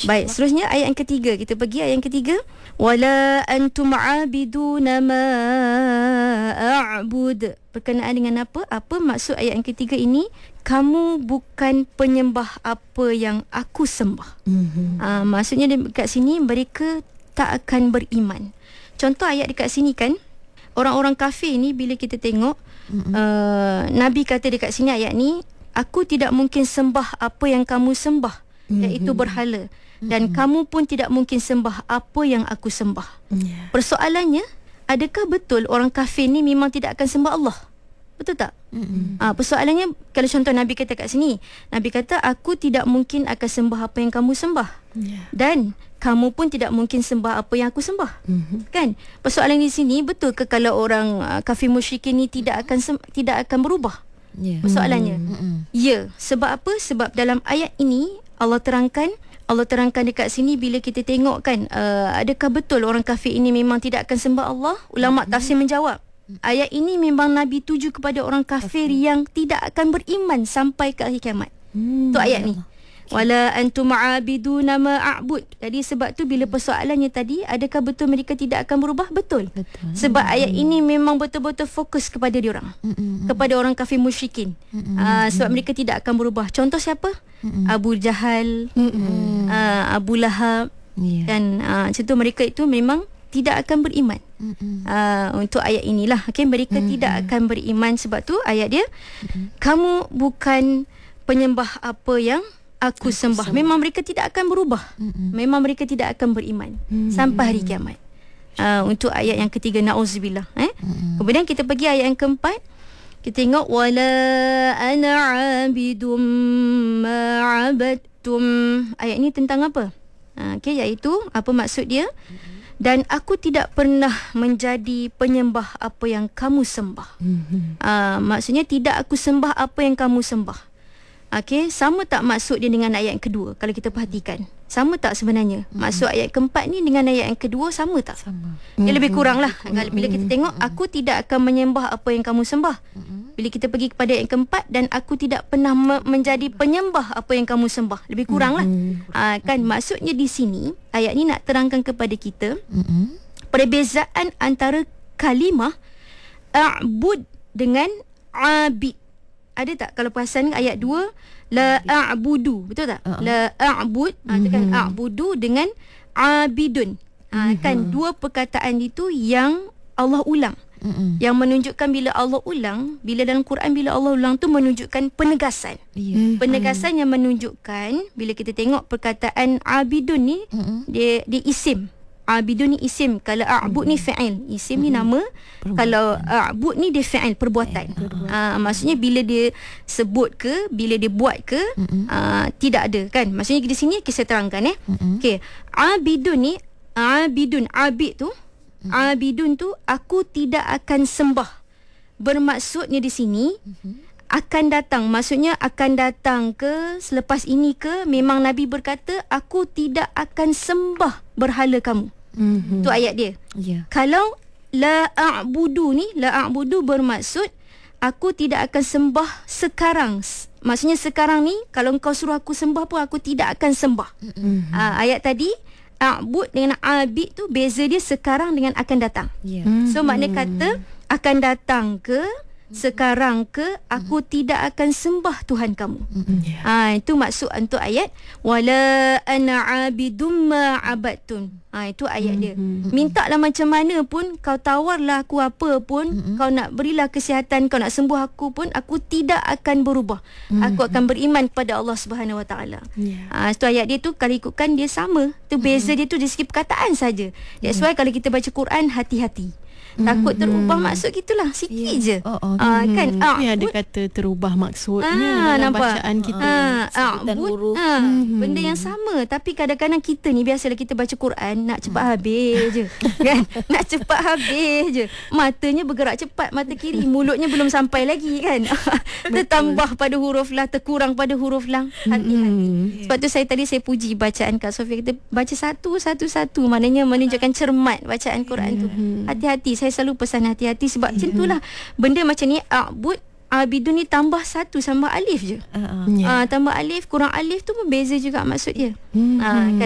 Baik, seterusnya ayat yang ketiga. Kita pergi ayat yang ketiga. Wala antum abiduna ma a'bud. Berkenaan dengan apa? Apa maksud ayat yang ketiga ini? Kamu bukan penyembah apa yang aku sembah. Maksudnya dekat sini mereka tak akan beriman. Contoh ayat dekat sini kan, orang-orang kafir ni bila kita tengok Nabi kata dekat sini ayat ni, aku tidak mungkin sembah apa yang kamu sembah, iaitu berhala, dan kamu pun tidak mungkin sembah apa yang aku sembah. Persoalannya, adakah betul orang kafir ni memang tidak akan sembah Allah? Betul tak? Persoalannya, kalau contoh Nabi kata kat sini, Nabi kata aku tidak mungkin akan sembah apa yang kamu sembah, dan kamu pun tidak mungkin sembah apa yang aku sembah. Kan? Persoalan di sini, betul ke kalau orang kafir musyrikin ni tidak akan berubah? Persoalannya, ya. Sebab apa? Sebab dalam ayat ini Allah terangkan dekat sini, bila kita tengok kan, adakah betul orang kafir ini memang tidak akan sembah Allah? Ulama tafsir menjawab, ayat ini memang Nabi tuju kepada orang kafir yang tidak akan beriman sampai ke akhir kiamat. Tu ayat ni. Wala antum aabiduna ma a'bud. Jadi sebab tu bila persoalannya tadi, adakah betul mereka tidak akan berubah? Betul. Sebab ayat ini memang betul-betul fokus kepada diorang, kepada orang kafir musyrikin. Sebab mereka tidak akan berubah. Contoh siapa? Abu Jahal, Abu Lahab, kan? Contoh mereka itu memang tidak akan beriman. Untuk ayat inilah, okay, mereka tidak akan beriman. Sebab tu ayat dia, kamu bukan penyembah apa yang aku sembah. Memang mereka tidak akan berubah. Memang mereka tidak akan beriman sampai hari kiamat. Untuk ayat yang ketiga, na'udzubillah. Kemudian kita pergi ayat yang keempat. Kita tengok, wala ana 'abidum ma 'abadtum. Ayat ini tentang apa? Okay, iaitu apa maksud dia? Dan aku tidak pernah menjadi penyembah apa yang kamu sembah. Maksudnya tidak aku sembah apa yang kamu sembah. Okey, sama tak maksud dia dengan ayat yang kedua? Kalau kita perhatikan, sama tak sebenarnya? Maksud ayat keempat ni dengan ayat yang kedua sama tak? Sama. Dia lebih kurang lah. Bila kita tengok, aku tidak akan menyembah apa yang kamu sembah. Bila kita pergi kepada ayat keempat, dan aku tidak pernah menjadi penyembah apa yang kamu sembah. Lebih kurang lah. Kan maksudnya di sini, ayat ni nak terangkan kepada kita perbezaan antara kalimah a'bud dengan abid. Ada tak kalau perasan ayat 2, la a'budu, betul tak? La a'bud, itu kan a'budu dengan abidun. Kan dua perkataan itu yang Allah ulang. Yang menunjukkan bila Allah ulang, bila dalam Quran bila Allah ulang tu menunjukkan penegasan. Penegasan yang menunjukkan bila kita tengok perkataan abidun ni, dia isim. Abidun ni isim. Kalau a'bud ni fa'il. Isim ni nama. Kalau a'bud ni dia fa'il, perbuatan. Maksudnya bila dia sebut ke, bila dia buat ke, tidak ada kan. Maksudnya di sini saya terangkan okay. Abidun ni, abid tu, abidun tu aku tidak akan sembah. Bermaksudnya di sini akan datang, maksudnya akan datang ke, selepas ini ke, memang Nabi berkata aku tidak akan sembah berhala kamu. Tu ayat dia. Kalau la a'budu ni, la a'budu bermaksud aku tidak akan sembah sekarang. Maksudnya sekarang ni kalau engkau suruh aku sembah pun aku tidak akan sembah. Ayat tadi a'bud dengan abid tu beza dia sekarang dengan akan datang. So makna kata akan datang ke, sekarang ke, aku tidak akan sembah Tuhan kamu. Itu maksud untuk ayat wala ana abidum ma abadtun. Itu ayat dia. Mintalah macam mana pun, kau tawarlah aku apa pun, kau nak berilah kesihatan, kau nak sembuh aku pun, aku tidak akan berubah. Aku akan beriman kepada Allah Subhanahu Wa Taala. Itu ayat dia tu kalau ikutkan dia sama. Tu beza dia tu dari segi perkataan saja. That's why kalau kita baca Quran, hati-hati. Takut terubah maksud gitulah. Sikit je. Kan ada kata terubah maksudnya dalam nampak? bacaan kita. Benda yang sama. Tapi kadang-kadang kita ni, biasalah kita baca Quran nak cepat habis je kan? Nak cepat habis je. Matanya bergerak cepat, mata kiri, mulutnya belum sampai lagi kan. Tertambah pada huruf lah, terkurang pada huruf lang. Hati-hati. Sebab tu tadi saya puji bacaan Kak Sofia. Kita baca satu-satu, maknanya menunjukkan cermat bacaan Quran tu. Hati-hati. Saya selalu pesan hati-hati sebab macam itulah benda macam ni. Abidun ni tambah satu sama alif je. Tambah alif, kurang alif tu pun beza juga maksud dia. Kan